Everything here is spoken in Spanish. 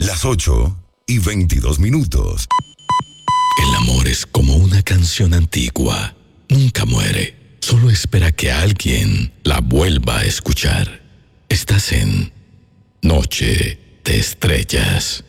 Las 8:22. El amor es como una canción antigua. Nunca muere. Solo espera que alguien la vuelva a escuchar. Estás en Noche de Estrellas.